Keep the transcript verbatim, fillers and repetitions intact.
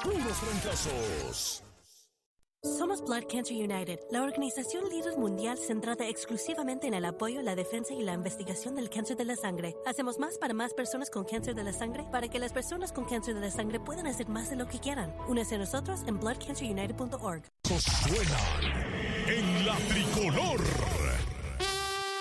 puros trancazos. Somos Blood Cancer United, la organización líder mundial centrada exclusivamente en el apoyo, la defensa y la investigación del cáncer de la sangre. Hacemos más para más personas con cáncer de la sangre para que las personas con cáncer de la sangre puedan hacer más de lo que quieran. Únese a nosotros en blood cancer united punto org. Suenan en la tricolor.